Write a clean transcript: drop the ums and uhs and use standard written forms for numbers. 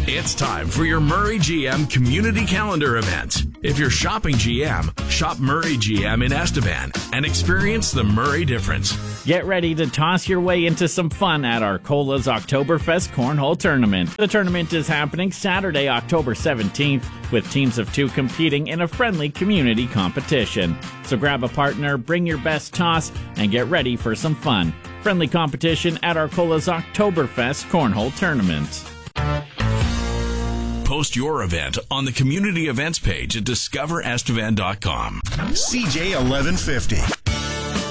It's time for your Murray GM Community Calendar event. If you're shopping GM, shop Murray GM in Estevan and experience the Murray difference. Get ready to toss your way into some fun at Arcola's Oktoberfest Cornhole Tournament. The tournament is happening Saturday, October 17th, with teams of 2 competing in a friendly community competition. So grab a partner, bring your best toss, and get ready for some fun. Friendly competition at Arcola's Oktoberfest Cornhole Tournament. Post your event on the community events page at discoverestevan.com. CJ 1150.